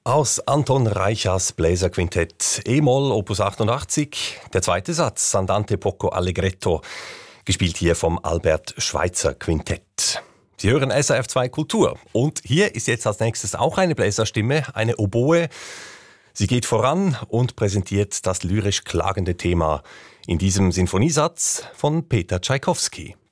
Aus Anton Reichers Bläserquintett E-Moll Opus 88, der zweite Satz Andante poco allegretto, gespielt hier vom Albert Schweitzer Quintett. Sie hören SRF 2 Kultur und hier ist jetzt als nächstes auch eine Bläserstimme, eine Oboe. Sie geht voran und präsentiert das lyrisch klagende Thema in diesem Sinfoniesatz von Peter Tschaikowski.